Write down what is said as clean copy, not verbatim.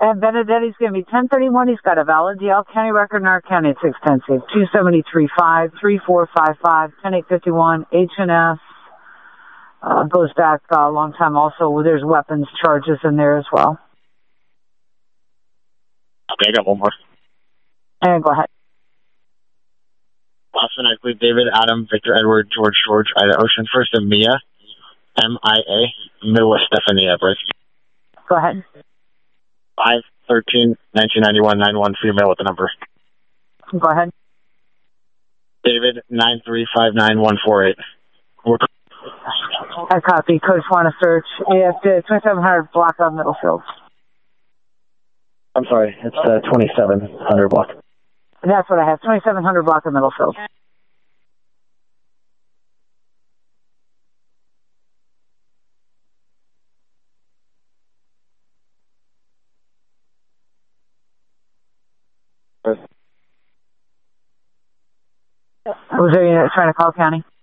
And Benedetti's going to be 1031. He's got a valid DL County record in our county at 610 273-5, 3455, 10851, H&S. Goes back a long time also. There's weapons charges in there as well. Okay, I got one more. And go ahead. Boston, I believe David, Adam, Victor, Edward, George, Ida, Ocean. First of Mia, MIA. Middle of Stephanie, Bryce. Go ahead. 5/13/1991, 91 female with the number. Go ahead. David, 9359148. I copy. Coach want to search AF 2700 block on Middlefield. I'm sorry, it's 2700 block. That's what I have. 2700 block on Middlefield. Was there you trying to call county?